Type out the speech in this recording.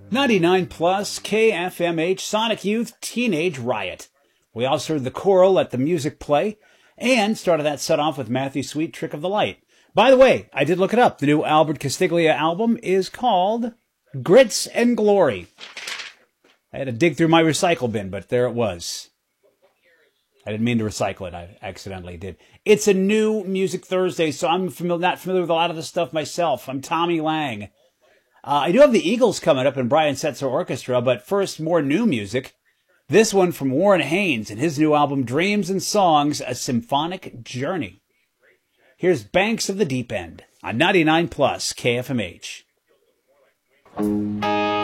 99 plus KFMH Sonic Youth Teenage Riot. We also heard the choral Let the Music Play and started that set off with Matthew Sweet, Trick of the Light. By the way, I did look it up. The new Albert Castiglia album is called Grits and Glory. I had to dig through my recycle bin, but there it was. I didn't mean to recycle it. I accidentally did. It's a new Music Thursday, so I'm not familiar with a lot of the stuff myself. I'm Tommy Lang. I do have the Eagles coming up in Brian Setzer Orchestra, but first, more new music. This one from Warren Haynes and his new album, Dreams and Songs, A Symphonic Journey. Here's Banks of the Deep End on 99 plus KFMH.